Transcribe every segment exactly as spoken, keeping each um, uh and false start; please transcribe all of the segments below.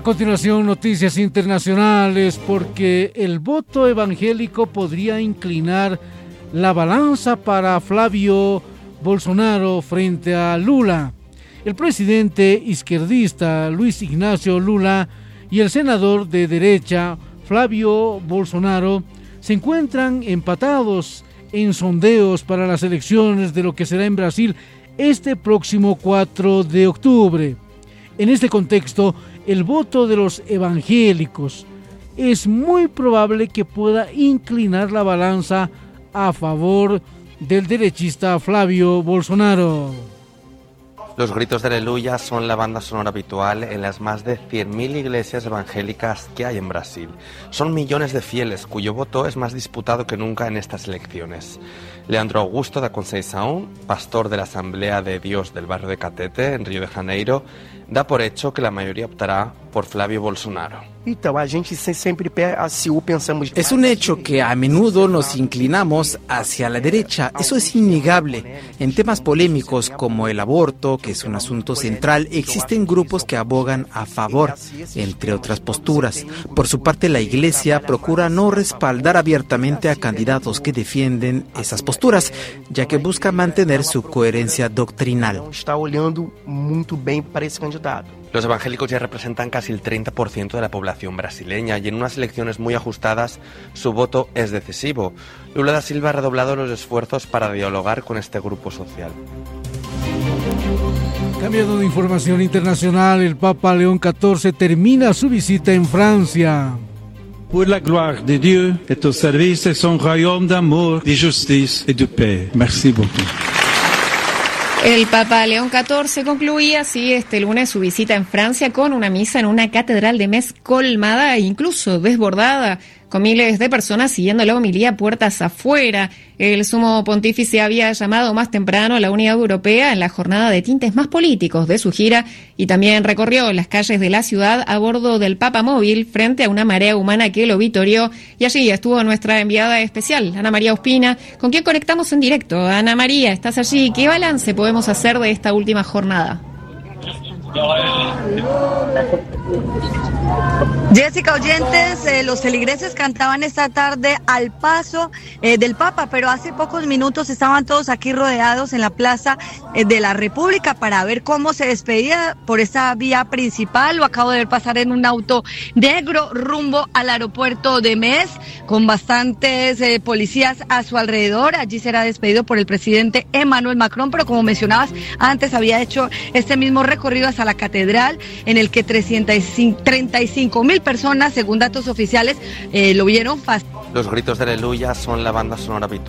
continuación, noticias internacionales, porque el voto evangélico podría inclinar la balanza para Flavio Bolsonaro frente a Lula. El presidente izquierdista Luis Ignacio Lula y el senador de derecha Flavio Bolsonaro se encuentran empatados en sondeos para las elecciones de lo que será en Brasil este próximo cuatro de octubre. En este contexto, el voto de los evangélicos es muy probable que pueda inclinar la balanza a favor del derechista Flavio Bolsonaro. Los gritos de aleluya son la banda sonora habitual en las más de cien mil iglesias evangélicas que hay en Brasil. Son millones de fieles cuyo voto es más disputado que nunca en estas elecciones. Leandro Augusto da Conceição, pastor de la Asamblea de Dios del barrio de Catete, en Río de Janeiro, da por hecho que la mayoría optará por Flavio Bolsonaro. Es un hecho que a menudo nos inclinamos hacia la derecha. Eso es innegable. En temas polémicos como el aborto, que es un asunto central, existen grupos que abogan a favor, entre otras posturas. Por su parte, la Iglesia procura no respaldar abiertamente a candidatos que defienden esas posturas, ya que busca mantener su coherencia doctrinal. Los evangélicos ya representan casi el treinta por ciento de la población brasileña y en unas elecciones muy ajustadas su voto es decisivo. Lula da Silva ha redoblado los esfuerzos para dialogar con este grupo social. Cambiando de información internacional, el Papa León catorce termina su visita en Francia. Pour la gloire de Dieu et au service de son royaume d'amour, de justice et de paix. Merci beaucoup. El Papa León catorce concluía así este lunes su visita en Francia con una misa en una catedral de Metz colmada e incluso desbordada, con miles de personas siguiendo la homilía puertas afuera. El sumo pontífice había llamado más temprano a la unidad europea en la jornada de tintes más políticos de su gira y también recorrió las calles de la ciudad a bordo del Papa Móvil frente a una marea humana que lo vitorió, y allí estuvo nuestra enviada especial, Ana María Ospina, con quien conectamos en directo. Ana María, ¿estás allí? ¿Qué balance podemos hacer de esta última jornada? Jessica, oyentes, eh, los feligreses cantaban esta tarde al paso eh, del Papa, pero hace pocos minutos estaban todos aquí rodeados en la Plaza eh, de la República para ver cómo se despedía por esa vía principal. Lo acabo de ver pasar en un auto negro rumbo al aeropuerto de Metz, con bastantes eh, policías a su alrededor. Allí será despedido por el presidente Emmanuel Macron, pero como mencionabas antes, había hecho este mismo recorrido hasta la catedral, en el que treinta y cinco mil personas, según datos oficiales, eh, lo vieron fácil. Los gritos de aleluya son la banda sonora habitual.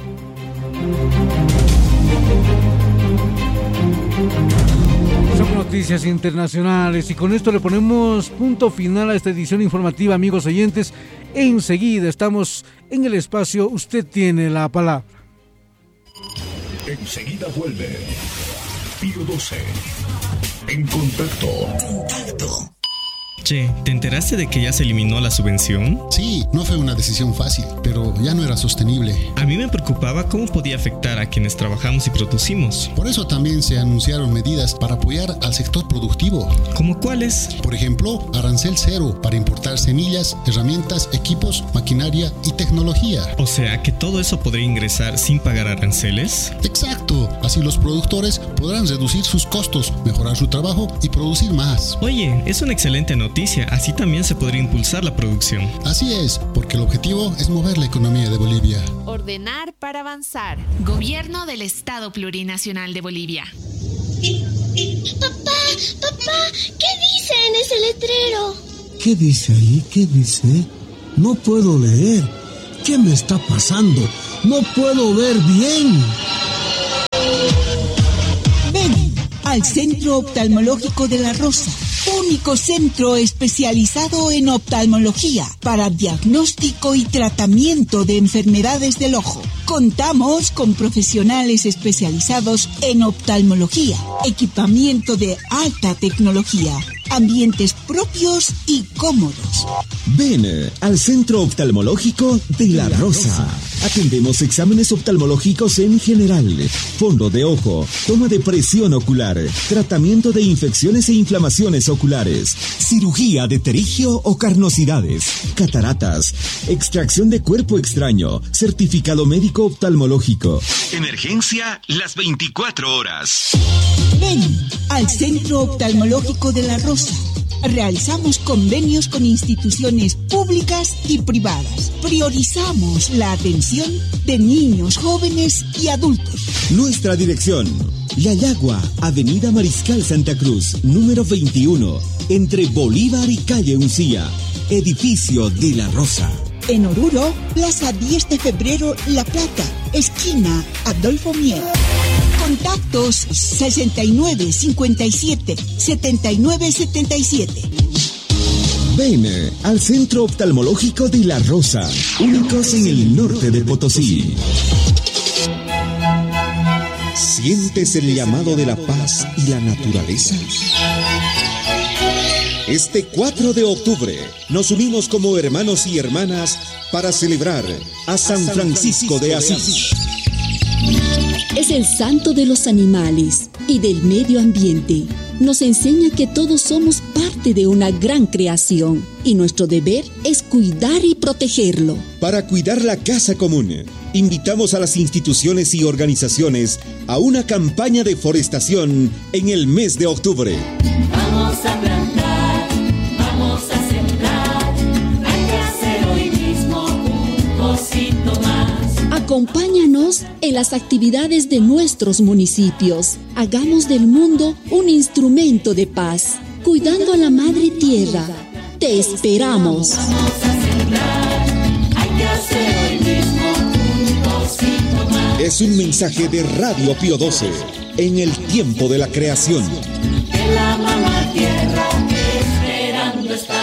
Son noticias internacionales y con esto le ponemos punto final a esta edición informativa, amigos oyentes. Enseguida estamos en el espacio Usted tiene la palabra. Enseguida vuelve Pío doce. En contacto. Contacto. Che, ¿te enteraste de que ya se eliminó la subvención? Sí, no fue una decisión fácil, pero ya no era sostenible. A mí me preocupaba cómo podía afectar a quienes trabajamos y producimos. Por eso también se anunciaron medidas para apoyar al sector productivo. ¿Cómo cuáles? Por ejemplo, arancel cero para importar semillas, herramientas, equipos, maquinaria y tecnología. O sea, que todo eso podría ingresar sin pagar aranceles. Exacto, así los productores podrán reducir sus costos, mejorar su trabajo y producir más. Oye, es una excelente noticia. Así también se podría impulsar la producción. Así es, porque el objetivo es mover la economía de Bolivia. Ordenar para avanzar. Gobierno del Estado Plurinacional de Bolivia. Papá, papá, ¿qué dice en ese letrero? ¿Qué dice ahí? ¿Qué dice? No puedo leer. ¿Qué me está pasando? No puedo ver bien. Ven al Centro Oftalmológico de La Rosa. Único centro especializado en oftalmología para diagnóstico y tratamiento de enfermedades del ojo. Contamos con profesionales especializados en oftalmología, equipamiento de alta tecnología, ambientes propios y cómodos. Ven al Centro Oftalmológico de La Rosa. Atendemos exámenes oftalmológicos en general, fondo de ojo, toma de presión ocular, tratamiento de infecciones e inflamaciones oculares, cirugía de terigio o carnosidades, cataratas, extracción de cuerpo extraño, certificado médico oftalmológico. Emergencia las veinticuatro horas. Ven al Centro Oftalmológico de La Rosa. Realizamos convenios con instituciones públicas y privadas. Priorizamos la atención de niños, jóvenes y adultos. Nuestra dirección: Yayagua, Avenida Mariscal Santa Cruz, número veintiuno, entre Bolívar y Calle Uncía, edificio de La Rosa. En Oruro, Plaza diez de febrero, La Plata, esquina Adolfo Mier. Contactos sesenta y nueve cincuenta y siete setenta y nueve setenta y siete. Ven al Centro Oftalmológico de La Rosa, únicos en el norte de Potosí. ¿Sientes el llamado de la paz y la naturaleza? Este cuatro de octubre nos unimos como hermanos y hermanas para celebrar a San Francisco de Asís. Es el santo de los animales y del medio ambiente. Nos enseña que todos somos parte de una gran creación y nuestro deber es cuidar y protegerlo. Para cuidar la casa común, invitamos a las instituciones y organizaciones a una campaña de forestación en el mes de octubre. Vamos a plantar, vamos a sembrar, hay que hacer hoy mismo un cosito más. Acompáñanos en las actividades de nuestros municipios. Hagamos del mundo un instrumento de paz, cuidando a la madre tierra. Te esperamos. Vamos a sembrar, hay que hacer hoy mismo un cosito más. Es un mensaje de Radio Pío doce en el tiempo de la creación. Que la mamá tierra esperando está.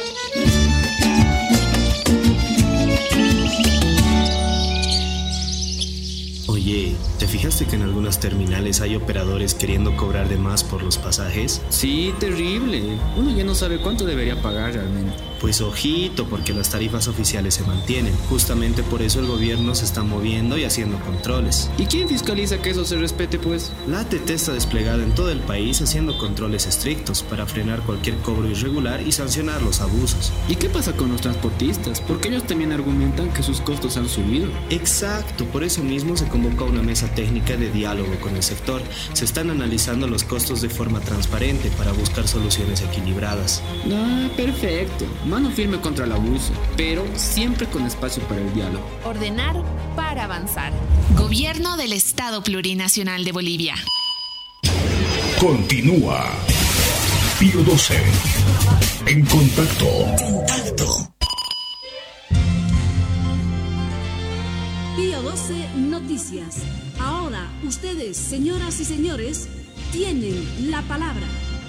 Oye, ¿te fijaste que en algunas terminales hay operadores queriendo cobrar de más por los pasajes? Sí, terrible. Uno ya no sabe cuánto debería pagar realmente. Pues ojito, porque las tarifas oficiales se mantienen. Justamente por eso el gobierno se está moviendo y haciendo controles. ¿Y quién fiscaliza que eso se respete, pues? La A T T está desplegada en todo el país haciendo controles estrictos para frenar cualquier cobro irregular y sancionar los abusos. ¿Y qué pasa con los transportistas? Porque ellos también argumentan que sus costos han subido. Exacto, por eso mismo se convoca una mesa técnica de diálogo con el sector. Se están analizando los costos de forma transparente para buscar soluciones equilibradas. Ah, perfecto. Mano firme contra el abuso, pero siempre con espacio para el diálogo. Ordenar para avanzar. Gobierno del Estado Plurinacional de Bolivia. Continúa Pío doce. En contacto. Contacto. Pío doce Noticias. Ahora, ustedes, señoras y señores, tienen la palabra.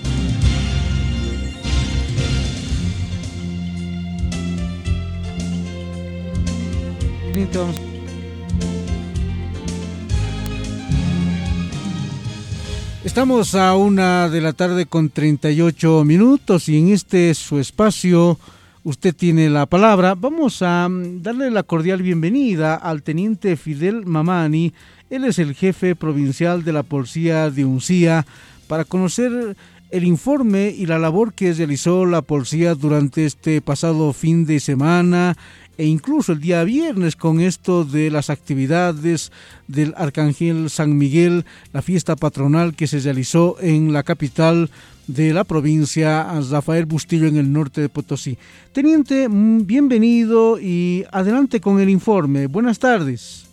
Estamos a una de la tarde con treinta y ocho minutos y en este su espacio usted tiene la palabra. Vamos a darle la cordial bienvenida al teniente Fidel Mamani. Él es el jefe provincial de la Policía de Uncía, para conocer el informe y la labor que realizó la policía durante este pasado fin de semana e incluso el día viernes con esto de las actividades del Arcángel San Miguel, la fiesta patronal que se realizó en la capital de la provincia, Rafael Bustillo, en el norte de Potosí. Teniente, bienvenido y adelante con el informe. Buenas tardes.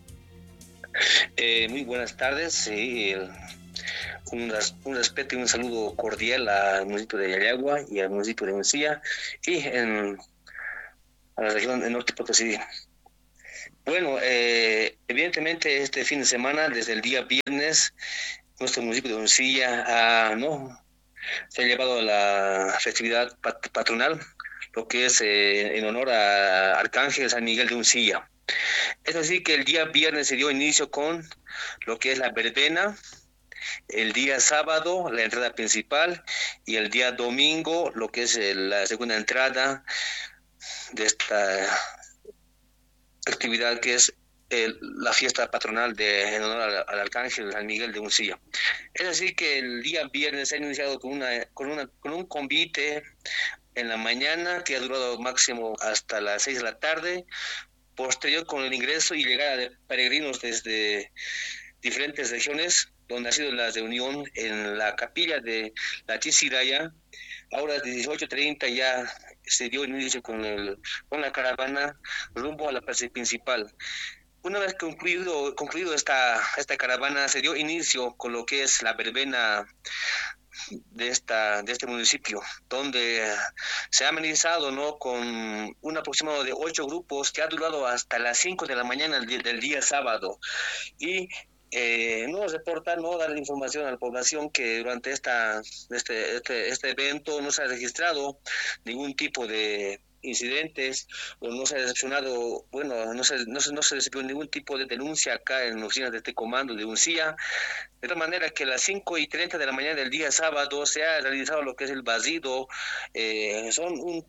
Eh, muy buenas tardes. Sí, un, un respeto y un saludo cordial al municipio de Yayagua y al municipio de Uncía y en, a la región del norte de Potosí. Bueno, eh, evidentemente este fin de semana, desde el día viernes, nuestro municipio de Uncía ha, ¿no? se ha llevado a la festividad pat- patronal, lo que es eh, en honor a Arcángel San Miguel de Uncía. Es así que el día viernes se dio inicio con lo que es la verbena, el día sábado la entrada principal y el día domingo lo que es la segunda entrada de esta actividad que es el, la fiesta patronal de, en honor al, al Arcángel San Miguel de Uncilla. Es así que el día viernes se ha iniciado con, una, con, una, con un convite en la mañana que ha durado máximo hasta las seis de la tarde, posterior con el ingreso y llegada de peregrinos desde diferentes regiones, donde ha sido la reunión en la capilla de la Chisiraya. Ahora a las dieciocho treinta ya se dio inicio con, el, con la caravana rumbo a la plaza principal. Una vez concluido, concluido esta, esta caravana, se dio inicio con lo que es la verbena de esta de este municipio, donde se ha amenizado, ¿no?, con un aproximado de ocho grupos que ha durado hasta las cinco de la mañana del día, del día sábado. Y eh, nos reporta, no dar información a la población que durante esta este, este este evento no se ha registrado ningún tipo de incidentes o no se ha recepcionado, bueno, no se, no se, no se recibió ningún tipo de denuncia acá en oficinas de este comando de Uncilla, de tal manera que a las cinco y treinta de la mañana del día sábado se ha realizado lo que es el barrido. eh, son un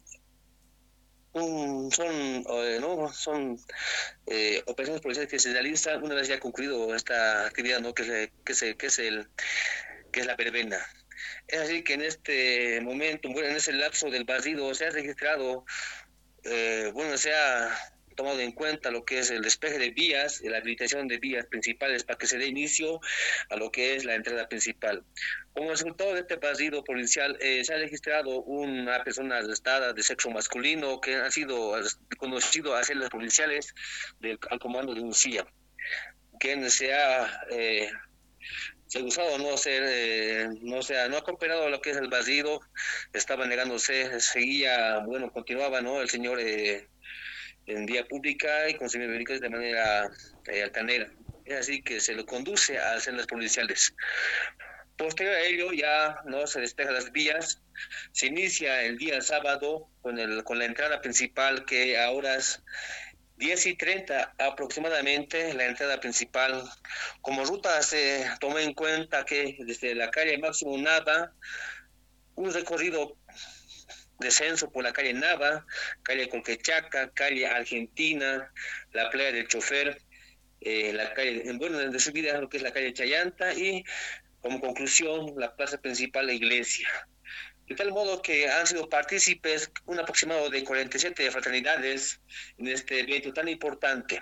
Un, son eh, no son eh, operaciones policiales que se realizan una vez ya concluido esta actividad, no que es que es que es el que es la verbena. Es así que en este momento, bueno, en ese lapso del barrido se ha registrado, eh, bueno, se ha tomado en cuenta lo que es el despeje de vías, la habilitación de vías principales para que se dé inicio a lo que es la entrada principal. Como resultado de este barrido policial, eh, se ha registrado una persona arrestada de sexo masculino que ha sido conocido a celdas policiales del al comando de Uncilla, quien se ha eh, se ha usado no ser eh, no sea no ha cooperado a lo que es el barrido, estaba negándose, seguía, bueno, continuaba, no el señor eh, en vía pública y consumir vehículos de manera eh, altanera. Es así que se lo conduce a celdas policiales. Posterior a ello ya no se despejan las vías, se inicia el día sábado con el con la entrada principal, que a horas diez y treinta aproximadamente, la entrada principal. Como ruta se toma en cuenta que desde la calle Máximo Nava, un recorrido descenso por la calle Nava, calle Colquechaca, calle Argentina, la playa del Chofer, eh, la calle, bueno, de subida lo que es la calle Chayanta y como conclusión la plaza principal, la iglesia. De tal modo que han sido partícipes un aproximado de cuarenta y siete fraternidades en este evento tan importante.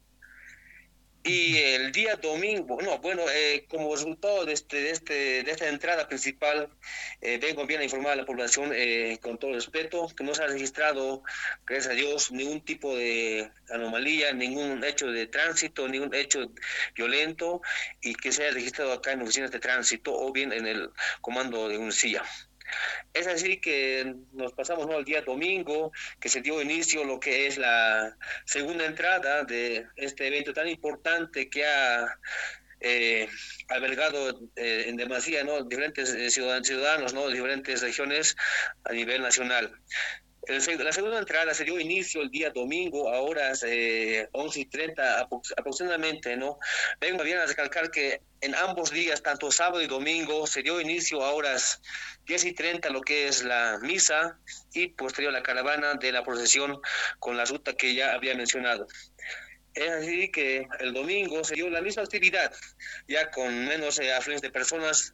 Y el día domingo, no, bueno, eh, como resultado de, este, de, este, de esta entrada principal, eh, vengo bien a informar a la población eh, con todo respeto que no se ha registrado, gracias a Dios, ningún tipo de anomalía, ningún hecho de tránsito, ningún hecho violento, y que se haya registrado acá en oficinas de tránsito o bien en el comando de Uncilla. Es así que nos pasamos, ¿no?, al día domingo, que se dio inicio lo que es la segunda entrada de este evento tan importante que ha eh, albergado eh, en demasía, ¿no?, diferentes eh, ciudadanos, ciudadanos, ¿no?, de diferentes regiones a nivel nacional. El, la segunda entrada se dio inicio el día domingo a horas eh, once y treinta aproximadamente, ¿no? Vengo bien a recalcar que en ambos días, tanto sábado y domingo, se dio inicio a horas diez y treinta lo que es la misa y posterior la caravana de la procesión con la ruta que ya había mencionado. Es así que el domingo se dio la misma actividad, ya con menos eh, afluencia de personas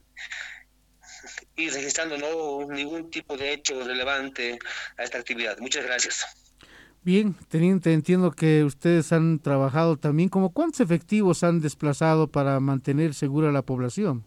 y registrando no ningún tipo de hecho relevante a esta actividad. Muchas gracias. Bien, teniente, entiendo que ustedes han trabajado también. ¿Cómo cuántos efectivos han desplazado para mantener segura la población?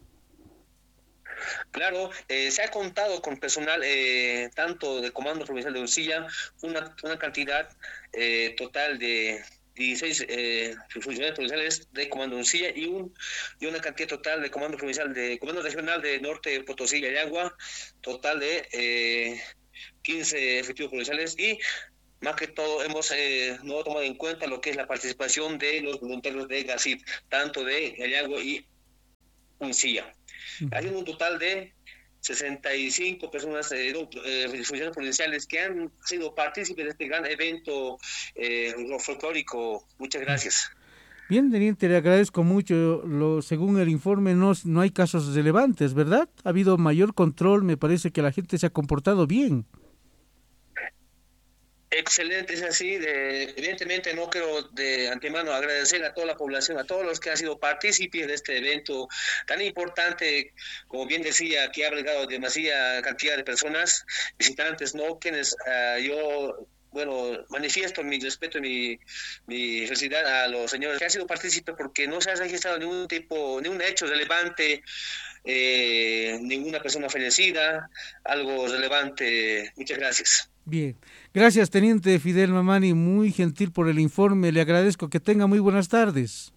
Claro, eh, se ha contado con personal eh, tanto del Comando Provincial de Uncilla, una, una cantidad eh, total de dieciséis eh, funcionarios provinciales de Comando Uncilla y, un, y una cantidad total de Comando Provincial de Comando Regional de Norte, Potosí y Ayagua, total de eh, quince efectivos provinciales, y más que todo hemos eh, no tomado en cuenta lo que es la participación de los voluntarios de GACIP, tanto de Ayagua y Uncilla. Uh-huh. Hay un total de sesenta y cinco personas, eh, eh, funcionarios provinciales que han sido partícipes de este gran evento eh, folclórico. Muchas gracias. Bien, teniente, le agradezco mucho. Lo, según el informe, no, no hay casos relevantes, ¿verdad? Ha habido mayor control, me parece que la gente se ha comportado bien. Excelente, es así. De, evidentemente no quiero de antemano agradecer a toda la población, a todos los que han sido partícipes de este evento tan importante, como bien decía, que ha albergado demasiada cantidad de personas, visitantes, ¿no? Quienes uh, yo... Bueno, manifiesto mi respeto y mi, mi felicidad a los señores que han sido partícipes porque no se ha registrado ningún tipo, ningún hecho relevante, eh, ninguna persona fallecida, algo relevante. Muchas gracias. Bien, gracias Teniente Fidel Mamani, muy gentil por el informe, le agradezco, que tenga muy buenas tardes.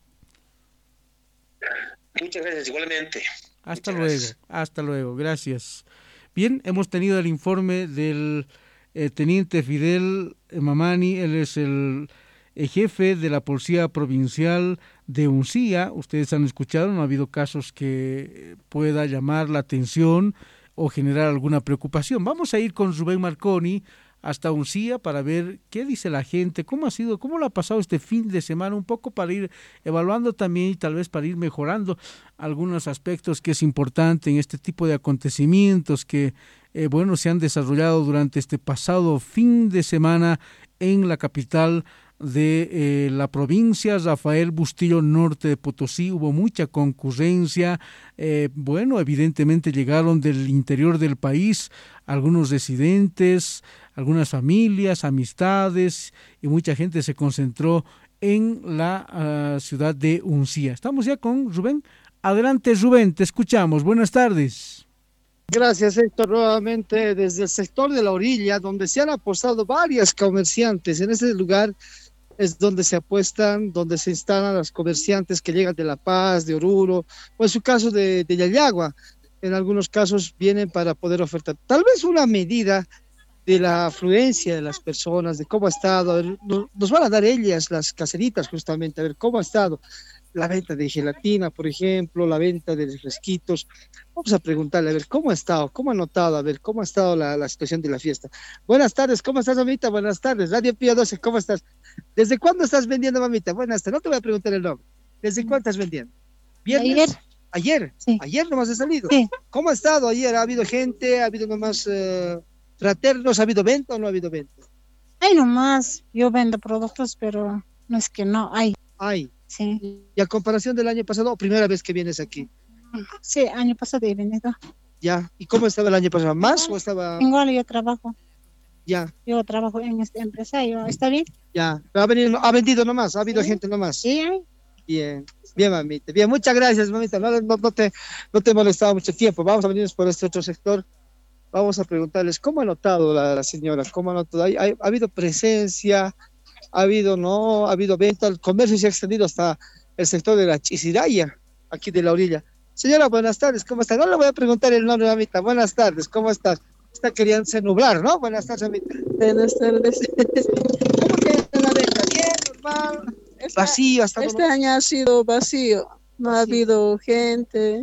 Muchas gracias, igualmente. Hasta Muchas luego, gracias. hasta luego, gracias. Bien, hemos tenido el informe del eh, Teniente Fidel Mamani, él es el, el jefe de la Policía Provincial de Uncía. Ustedes han escuchado, no ha habido casos que pueda llamar la atención o generar alguna preocupación. Vamos a ir con Rubén Marconi hasta Uncía para ver qué dice la gente, cómo ha sido, cómo lo ha pasado este fin de semana, un poco para ir evaluando también y tal vez para ir mejorando algunos aspectos que es importante en este tipo de acontecimientos que, eh, bueno, se han desarrollado durante este pasado fin de semana en la capital de eh, la provincia, Rafael Bustillo, norte de Potosí. Hubo mucha concurrencia, eh, bueno, evidentemente llegaron del interior del país algunos residentes, algunas familias, amistades, y mucha gente se concentró en la uh, ciudad de Uncía. Estamos ya con Rubén. Adelante, Rubén, te escuchamos. Buenas tardes. Gracias, Héctor. Nuevamente desde el sector de la orilla, donde se han apostado varios comerciantes. En ese lugar es donde se apuestan, donde se instalan los comerciantes que llegan de La Paz, de Oruro, o en su caso de, de Yayagua. En algunos casos vienen para poder ofertar. Tal vez una medida de la afluencia de las personas, de cómo ha estado. A ver, nos van a dar ellas, las caseritas, justamente, a ver cómo ha estado la venta de gelatina, por ejemplo, la venta de fresquitos. Vamos a preguntarle, a ver, ¿cómo ha estado? ¿Cómo ha notado? A ver, ¿cómo ha estado la, la situación de la fiesta? Buenas tardes, ¿cómo estás, mamita? Buenas tardes, Radio Pío doce, ¿cómo estás? ¿Desde cuándo estás vendiendo, mamita? Buenas tardes, no te voy a preguntar el nombre. ¿Desde cuándo estás vendiendo? ¿Viernes? Ayer. ¿Ayer? Sí. ¿Ayer nomás has salido? Sí. ¿Cómo ha estado ayer? ¿Ha habido gente? ¿Ha habido nomás eh, fraternos? ¿Ha habido venta o no ha habido venta? Hay nomás, yo vendo productos, pero no es que no, hay. Hay. Sí. ¿Y a comparación del año pasado o primera vez que vienes aquí? Sí, año pasado he venido. Ya. ¿Y cómo estaba el año pasado? ¿Más o estaba...? Igual yo trabajo. Ya. Yo trabajo en esta empresa, yo, ¿está bien? Ya. ¿Ha, venido, ha vendido nomás? ¿Ha habido sí. gente nomás? Sí, hay. Bien. Bien, mamita. Bien, muchas gracias, mamita. No, no, no, te, no te he molestado mucho tiempo. Vamos a venirnos por este otro sector. Vamos a preguntarles cómo ha notado la, la señora, cómo ha notado. ¿Ha, ha, ha habido presencia? ¿Ha habido, no? ¿Ha habido venta? El comercio se ha extendido hasta el sector de la Chisiraya, aquí de la orilla. Señora, buenas tardes, ¿cómo está? No le voy a preguntar el nombre, mamita. Buenas tardes, ¿cómo estás? Está queriéndose nublar, ¿no? Buenas tardes, mamita. Buenas tardes. ¿Cómo queda la venta? ¿Bien, normal? Esta, vacío hasta este año ha sido vacío, no vacío. Ha habido gente,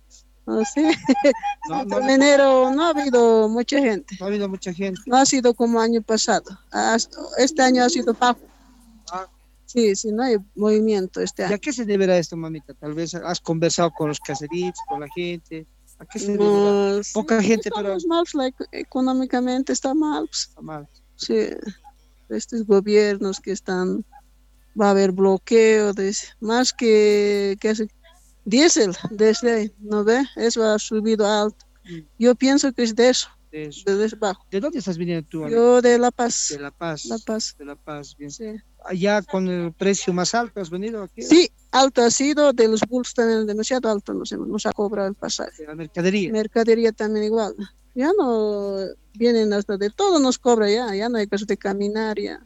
no sé, no, no, en enero no ha habido mucha gente. No ha habido mucha gente. No ha sido como año pasado, este año ha sido bajo. Ah. Sí, sí, no hay movimiento este año. ¿Y a qué se deberá esto, mamita? Tal vez has conversado con los caseritos, con la gente. ¿A qué se no, deberá? Poca sí, gente, pero... mal, like, económicamente está mal. Está mal. Sí, estos gobiernos que están... Va a haber bloqueo, de, más que, que diésel, desde ahí, ¿no ve? Eso ha subido alto. Mm. Yo pienso que es de eso, de, eso. de, de bajo. ¿De dónde estás viniendo tú? Yo de La Paz. De La Paz. La Paz. De La Paz, bien. Sí. Allá con el precio más alto has venido aquí. Sí, alto ha sido, de los bulls también demasiado alto, nos, nos ha cobrado el pasaje. La mercadería. Mercadería también igual. Ya no vienen hasta de todo nos cobra ya, ya no hay caso de caminar ya.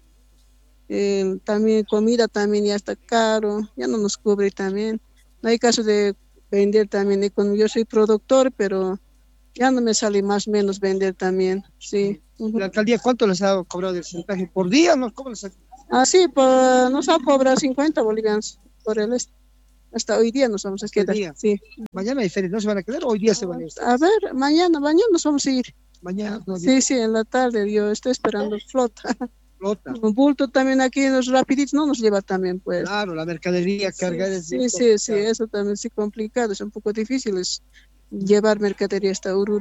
Eh, también comida también ya está caro, ya no nos cubre también, no hay caso de vender también, yo soy productor pero ya no me sale más o menos vender también, sí. ¿La alcaldía cuánto les ha cobrado de porcentaje por día? ¿No? ¿Cómo les ha... Ah, sí, pues nos ha cobrado cincuenta bolivianos por el este. Hasta hoy día nos vamos a quedar. Día. Sí. Mañana hay feria, ¿no se van a quedar o hoy día se van a ir? A ver, mañana, mañana nos vamos a ir. Mañana. No, sí, sí, en la tarde yo estoy esperando flota. Flota. Un bulto también aquí, los rapiditos no nos lleva también, pues. Claro, la mercadería sí, cargada. Sí, sí, sí, eso también es complicado, es un poco difícil es llevar mercadería hasta Oruro.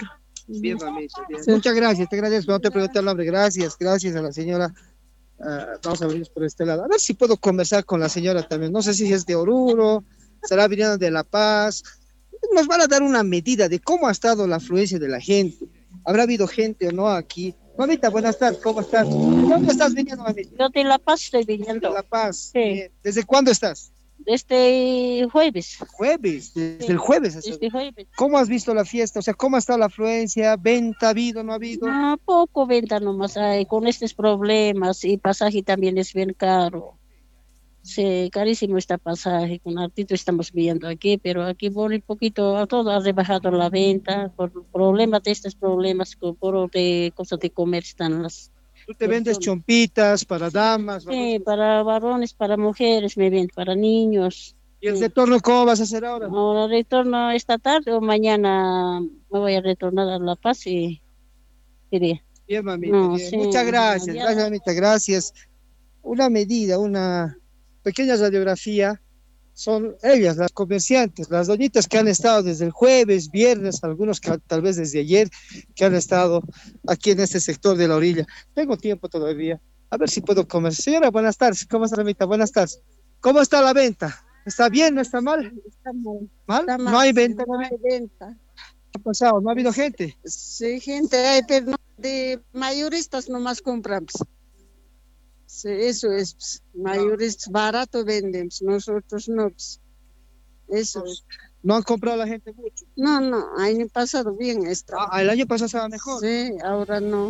Bien, mamita, bien. Sí. Muchas gracias, te agradezco. No te pregunté el nombre. Gracias, gracias a la señora. Uh, vamos a venir por este lado. A ver si puedo conversar con la señora también. No sé si es de Oruro, será viniendo de La Paz. Nos van a dar una medida de cómo ha estado la afluencia de la gente. ¿Habrá habido gente o no aquí? Mamita, buenas tardes, ¿cómo estás? ¿Dónde estás viniendo, mamita? Yo de La Paz estoy viniendo. De La Paz. Sí. Bien. ¿Desde cuándo estás? Desde jueves. ¿Jueves? Desde sí. el jueves. Desde jueves. ¿Cómo has visto la fiesta? O sea, ¿cómo ha estado la afluencia? ¿Venta ha habido, no ha habido? Ah, poco venta nomás hay, con estos problemas, y pasaje también es bien caro. Sí, carísimo está pasaje, con artito estamos viendo aquí, pero aquí por un poquito, a todo ha rebajado la venta, por problemas de estos problemas, por de cosas de comer están las... ¿Tú te vendes chompitas para damas? Sí, para varones, para mujeres, me vendo, para niños. ¿Y el sí. retorno cómo vas a hacer ahora? Ahora retorno esta tarde o mañana me voy a retornar a La Paz y iría. Bien, mamita, no, bien. Sí, muchas gracias, ya. gracias, mamita, gracias. Una medida, una pequeña radiografía, son ellas, las comerciantes, las doñitas que han estado desde el jueves, viernes, algunos que tal vez desde ayer, que han estado aquí en este sector de la orilla. Tengo tiempo todavía, a ver si puedo comer. Señora, buenas tardes, ¿cómo está, mamita? Buenas tardes. ¿Cómo está la venta? ¿Está bien? ¿No está mal? Está mal. ¿Mal? Está mal. ¿No hay venta? No hay venta. ¿Qué ha pasado? ¿No ha habido gente? Sí, gente hay, pero no, de mayoristas nomás compramos. Sí, eso es, mayoristas, barato vendemos, nosotros no. Eso es. ¿No han comprado la gente mucho? No, no, año pasado bien estaba. Ah, el año pasado estaba mejor. Sí, ahora no.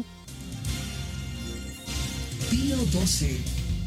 Pío doce.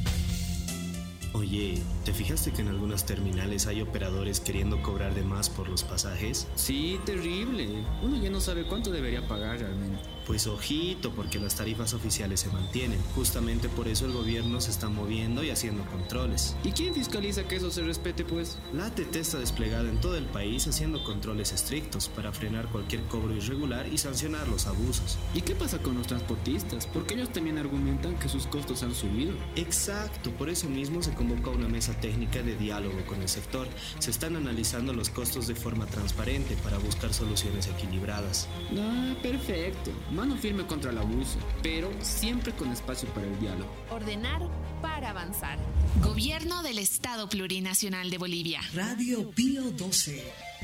Oye, ¿te fijaste que en algunas terminales hay operadores queriendo cobrar de más por los pasajes? Sí, terrible. Uno ya no sabe cuánto debería pagar realmente. Pues ojito, porque las tarifas oficiales se mantienen. Justamente por eso el gobierno se está moviendo y haciendo controles. ¿Y quién fiscaliza que eso se respete, pues? La A T T está desplegada en todo el país haciendo controles estrictos para frenar cualquier cobro irregular y sancionar los abusos. ¿Y qué pasa con los transportistas? Porque ellos también argumentan que sus costos han subido. Exacto, por eso mismo se convoca una mesa técnica de diálogo con el sector. Se están analizando los costos de forma transparente para buscar soluciones equilibradas. Ah, perfecto. Mano firme contra el abuso, pero siempre con espacio para el diálogo. Ordenar para avanzar. Gobierno del Estado Plurinacional de Bolivia. Radio Pío doce.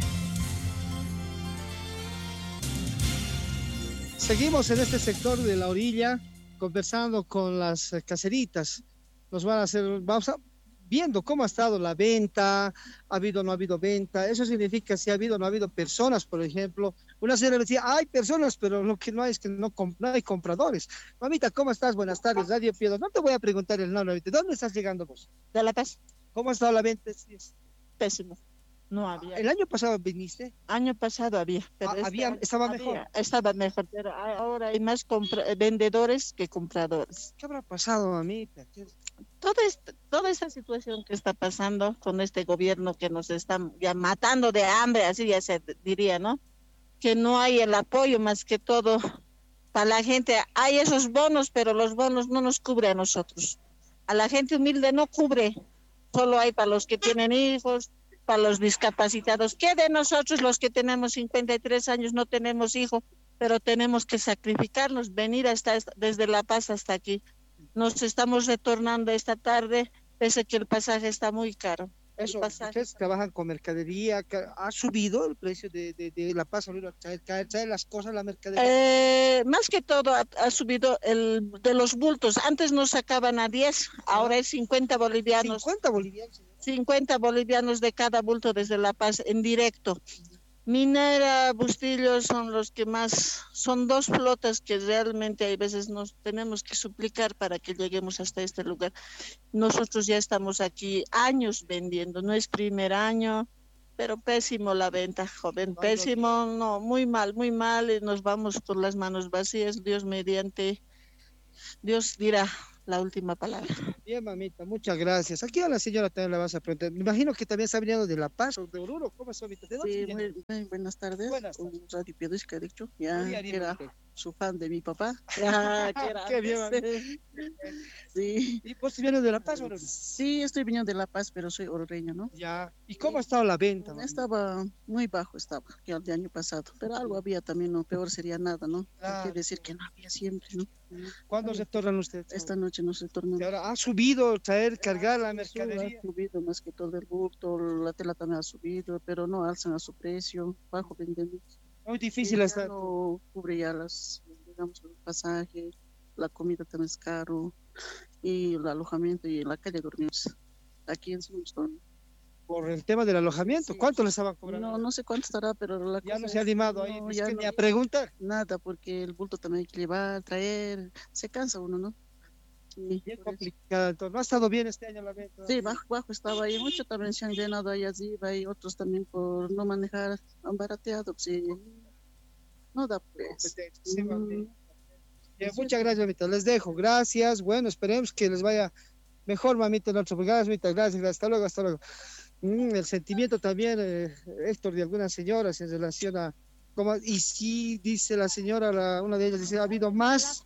Seguimos en este sector de la orilla conversando con las caseritas. Nos van a hacer, vamos a viendo cómo ha estado la venta, ha habido o no ha habido venta. Eso significa si ha habido o no ha habido personas, por ejemplo. Una señora decía, hay personas, pero lo que no hay es que no, no hay compradores. Mamita, ¿cómo estás? Buenas tardes, Radio Pío. No te voy a preguntar el nombre. ¿De dónde estás llegando vos? De La Paz. ¿Cómo ha estado la venta? Pésimo. No había. ¿El año pasado viniste? Año pasado había. Pero ah, había este, ¿Estaba había, mejor? Estaba mejor, pero ahora hay más vendedores que compradores. ¿Qué habrá pasado, mamita? Toda esta, toda esta situación que está pasando con este gobierno que nos están ya matando de hambre, así ya se diría, ¿no? Que no hay el apoyo más que todo para la gente. Hay esos bonos, pero los bonos no nos cubren a nosotros. A la gente humilde no cubre. Solo hay para los que tienen hijos, para los discapacitados. ¿Qué de nosotros los que tenemos cincuenta y tres años no tenemos hijos, pero tenemos que sacrificarnos, venir hasta desde La Paz hasta aquí? Nos estamos retornando esta tarde, pese a que el pasaje está muy caro. Eso, ustedes trabajan con mercadería, ¿ha subido el precio de, de, de La Paz? ¿Trae, trae las cosas la mercadería? Eh, más que todo ha, ha subido el de los bultos. Antes nos sacaban a diez, ahora es cincuenta bolivianos. ¿cincuenta bolivianos? cincuenta bolivianos de cada bulto desde La Paz en directo. Minera, Bustillos son los que más, son dos flotas que realmente hay veces nos tenemos que suplicar para que lleguemos hasta este lugar. Nosotros ya estamos aquí años vendiendo, no es primer año, pero pésimo la venta, joven, pésimo, no, muy mal, muy mal, y nos vamos con las manos vacías, Dios mediante, Dios dirá la última palabra. Bien, mamita, muchas gracias. Aquí a la señora también la vas a preguntar. Me imagino que también está viniendo de La Paz o de Oruro. ¿Cómo es, mamita? ¿De dónde sí, muy, muy buenas tardes. Buenas tardes. Un radio periodístico, dicho. Ya, era su fan de mi papá. Ah, qué, qué bien, mami. Sí. ¿Y vos vienes de La Paz, o no? Sí, estoy viniendo de La Paz, pero soy ororeña, ¿no? Ya. ¿Y cómo ha estado la venta, mami? Estaba muy bajo, estaba, que el de año pasado, pero algo había también, no, peor sería nada, ¿no? Claro. Hay que decir que no había siempre, ¿no? ¿Cuándo se tornan ustedes? Esta noche no se tornan. Y ahora ha subido, traer, cargar la Sí, mercadería. ha subido más que todo el bulto, la tela también ha subido, pero no alzan a su precio, bajo vendemos. Muy difícil Ya está. no cubre ya las, digamos, los pasajes, la comida también es caro, y el alojamiento, y en la calle dormimos. Aquí en Sunstone. Por el tema del alojamiento, Sí. ¿cuánto les estaban cobrando? No, no sé cuánto estará, pero la Ya cosa no se ha es- animado ahí, no, es ya que no- ni a preguntar. Nada, porque el bulto también hay que llevar, traer, se cansa uno, ¿no? Sí, Bien por eso. complicado. Entonces, ¿no ha estado bien este año la venta? Sí, bajo, bajo estaba ahí, mucho también se han llenado ahí arriba y otros también por no manejar, han barateado, pues, sí. No da pues. Sí, Mm. mami. Bien, muchas gracias, mamita. Les dejo. Gracias. Bueno, esperemos que les vaya mejor, mamita, en otro. Gracias, mamita. Gracias, gracias. Hasta luego, hasta luego. Mm, el sentimiento también, eh, Héctor, de algunas señoras en relación a... Como, y sí, dice la señora, la, una de ellas dice, ha habido más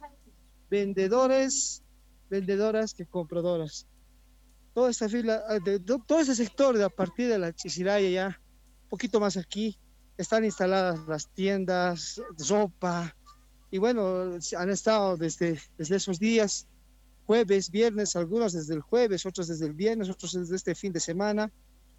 vendedores, vendedoras que compradoras. Toda esta fila, eh, de, de- todo ese sector de a partir de la Chisiraya ya, un poquito más aquí, están instaladas las tiendas, ropa, y bueno, han estado desde, desde esos días, jueves, viernes, algunos desde el jueves, otros desde el viernes, otros desde este fin de semana,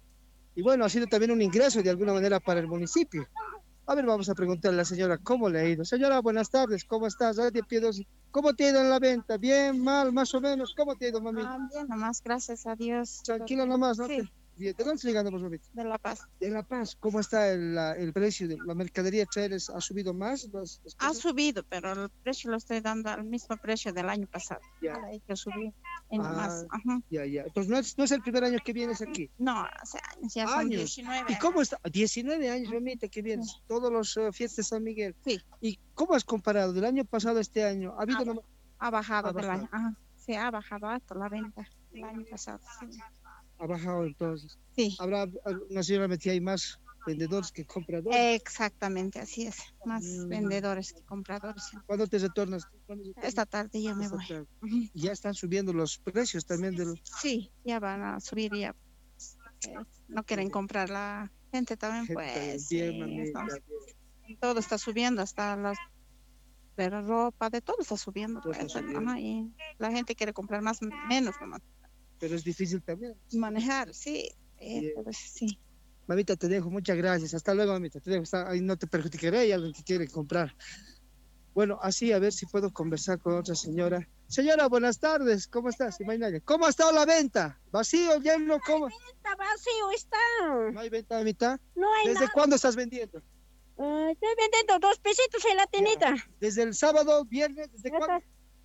y bueno, ha sido también un ingreso de alguna manera para el municipio. A ver, vamos a preguntarle a la señora cómo le ha ido. Señora, buenas tardes, ¿cómo estás? Radio Piedras, ¿cómo te ha ido en la venta? ¿Bien, mal, más o menos? ¿Cómo te ha ido, mami? Ah, bien, nomás, gracias a Dios. Tranquila nomás, ¿no? Sí. Te- Bien, ¿de dónde estás llegando, por favor? De La Paz. De La Paz, ¿cómo está el, la- el precio de la mercadería trailers? ¿Ha subido más? Las- las Ha cosas? subido, pero el precio lo estoy dando al mismo precio del año pasado. Ya. Ahora hay que subir en Ah, más. Ajá. Ya, ya. Entonces, no es, no es el primer año que vienes aquí. No, hace años, ya son Años. diecinueve. ¿Y cómo está? diecinueve años, remite, que vienes. Todos los uh, fiestas de San Miguel. Sí. ¿Y cómo has comparado del año pasado a este año? ¿Ha habido Ha, nomás- ha bajado Ha del bajado. año. Ajá. Sí, ha bajado hasta la venta del año pasado. Sí. Ha bajado entonces. Sí. Habrá una señora metida, hay más vendedores que compradores. Exactamente, así es. Más Mm. vendedores que compradores. ¿Cuándo te retornas? ¿Cuándo te Esta tarde ya me Esta voy. tarde. Ujú. Ya están subiendo los precios también del... Sí, ya van a subir ya. Eh, no quieren comprar la gente también, Gente pues. bien, sí, mamita, entonces, todo está subiendo, hasta las de la ropa, de todo está subiendo. Todo está pues, subiendo. ajá, y la gente quiere comprar más, menos nomás. Pero es difícil también. Manejar, sí. eh, Bien. pero sí. Mamita, te dejo, muchas gracias. Hasta luego, mamita. Te dejo, está- ahí no te perjudicaré, hay alguien que quiere comprar. Bueno, así a ver si puedo conversar con otra señora. Señora, buenas tardes, ¿cómo estás? Imagínate. ¿Cómo ha estado la venta? ¿Vacío, lleno? ¿Cómo? Está vacío, está. ¿No hay venta a mitad? No hay ¿Desde nada. cuándo estás vendiendo? Ah, estoy vendiendo dos pesitos en la tenita. ¿Desde el sábado, viernes? ¿Desde cuándo?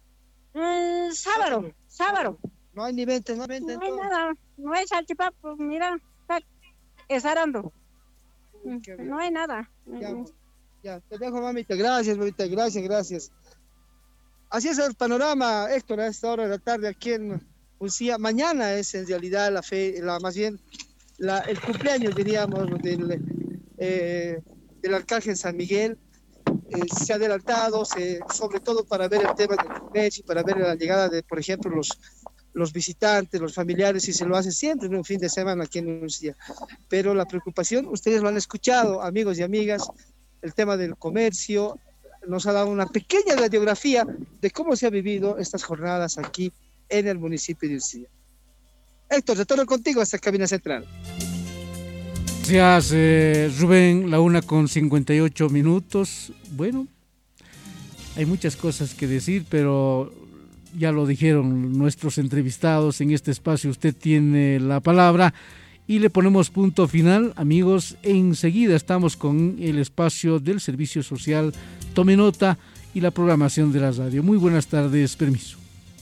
Eh, sábado, sábado. No hay ni venta, no hay venta. No hay entonces. nada. No hay salchipapa, mira. Está esarando. No hay nada. Ya, ya, te dejo, mamita. Gracias, mamita. Gracias, gracias. Así es el panorama, Héctor, a esta hora de la tarde aquí en Ucía. Mañana es en realidad la fe, la más bien la, el cumpleaños, diríamos, del, eh, del Arcángel San Miguel. Eh, se ha adelantado, se, sobre todo para ver el tema del comercio y para ver la llegada de, por ejemplo, los, los visitantes, los familiares, y se lo hace siempre en un fin de semana aquí en Ucía. Pero la preocupación, ustedes lo han escuchado, amigos y amigas, el tema del comercio, nos ha dado una pequeña radiografía de cómo se ha vivido estas jornadas aquí en el municipio de Ucía. Héctor, retorno contigo a esta cabina central. Gracias, eh, Rubén, la una con cincuenta y ocho minutos. Bueno, hay muchas cosas que decir, pero ya lo dijeron nuestros entrevistados en este espacio. Usted tiene la palabra y le ponemos punto final, amigos. Enseguida estamos con el espacio del servicio social. Tome nota y la programación de la radio. Muy buenas tardes, permiso.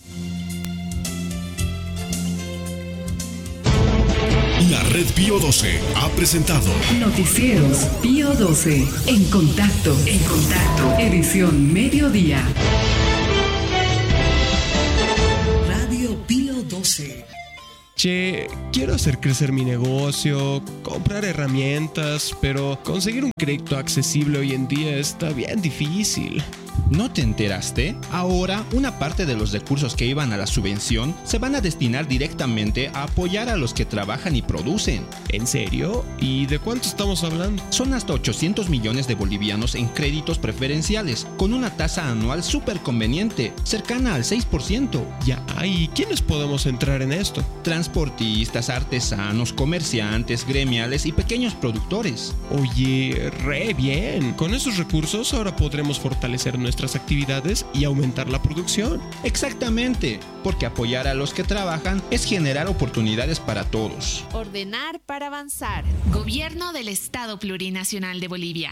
La Red Pío doce ha presentado Noticieros Pío doce. En contacto. En contacto. Edición mediodía. Radio Pío doce. Che, quiero hacer crecer mi negocio, comprar herramientas, pero conseguir un crédito accesible hoy en día está bien difícil. ¿No te enteraste? Ahora, una parte de los recursos que iban a la subvención se van a destinar directamente a apoyar a los que trabajan y producen. ¿En serio? ¿Y de cuánto estamos hablando? Son hasta ochocientos millones de bolivianos en créditos preferenciales, con una tasa anual súper conveniente, cercana al seis por ciento. Ya, ¿y quiénes podemos entrar en esto? Transportistas, artesanos, comerciantes, gremiales y pequeños productores. Oye, re bien. Con esos recursos ahora podremos fortalecer nuestras actividades y aumentar la producción. Exactamente, porque apoyar a los que trabajan es generar oportunidades para todos. Ordenar para avanzar. Gobierno del Estado Plurinacional de Bolivia.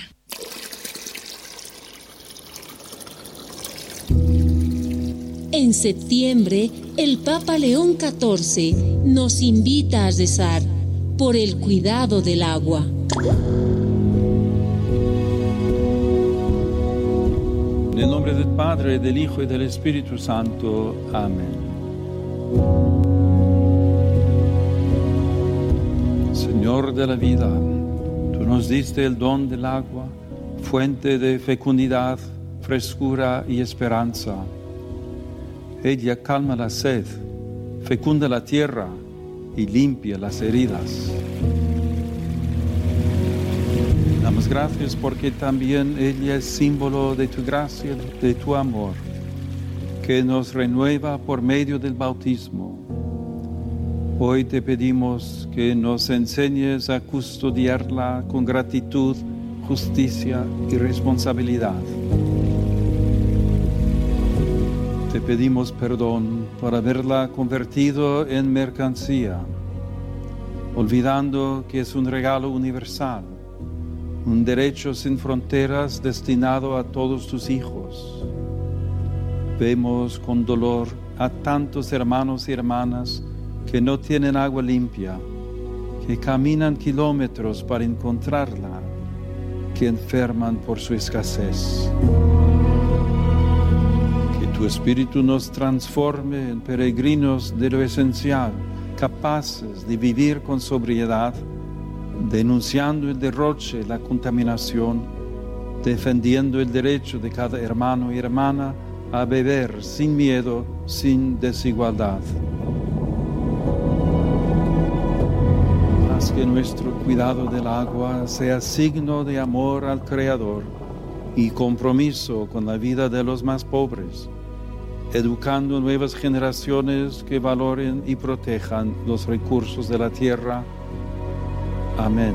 En septiembre, el Papa León catorce nos invita a rezar por el cuidado del agua. En el nombre del Padre, del Hijo y del Espíritu Santo. Amén. Señor de la vida, tú nos diste el don del agua, fuente de fecundidad, frescura y esperanza. Ella calma la sed, fecunda la tierra y limpia las heridas. Damos gracias porque también ella es símbolo de tu gracia, de tu amor, que nos renueva por medio del bautismo. Hoy te pedimos que nos enseñes a custodiarla con gratitud, justicia y responsabilidad. Te pedimos perdón por haberla convertido en mercancía, olvidando que es un regalo universal, un derecho sin fronteras destinado a todos tus hijos. Vemos con dolor a tantos hermanos y hermanas que no tienen agua limpia, que caminan kilómetros para encontrarla, que enferman por su escasez. Que tu Espíritu nos transforme en peregrinos de lo esencial, capaces de vivir con sobriedad, denunciando el derroche, la contaminación, defendiendo el derecho de cada hermano y hermana a beber sin miedo, sin desigualdad. Haz que nuestro cuidado del agua sea signo de amor al Creador y compromiso con la vida de los más pobres, educando nuevas generaciones que valoren y protejan los recursos de la tierra. Amén.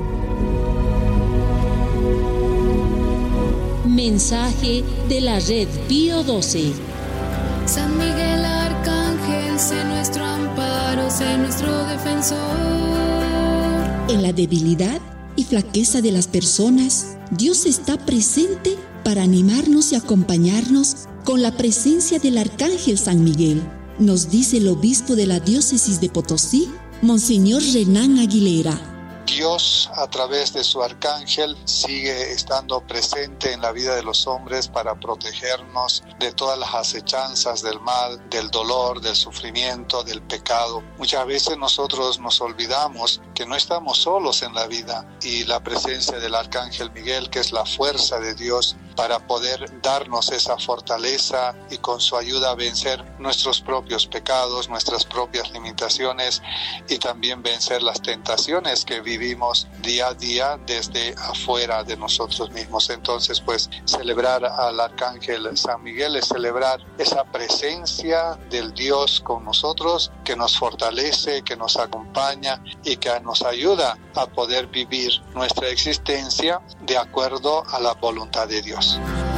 Mensaje de la Red Pío doce. San Miguel Arcángel, sé nuestro amparo, sé nuestro defensor. En la debilidad y flaqueza de las personas, Dios está presente para animarnos y acompañarnos con la presencia del Arcángel San Miguel, nos dice el obispo de la diócesis de Potosí, Monseñor Renán Aguilera. Dios, a través de su arcángel, sigue estando presente en la vida de los hombres para protegernos de todas las acechanzas del mal, del dolor, del sufrimiento, del pecado. Muchas veces nosotros nos olvidamos que no estamos solos en la vida y la presencia del arcángel Miguel, que es la fuerza de Dios para poder darnos esa fortaleza y con su ayuda vencer nuestros propios pecados, nuestras propias limitaciones y también vencer las tentaciones que vivimos día a día desde afuera de nosotros mismos. Entonces, pues, celebrar al Arcángel San Miguel es celebrar esa presencia del Dios con nosotros, que nos fortalece, que nos acompaña y que nos ayuda a poder vivir nuestra existencia de acuerdo a la voluntad de Dios.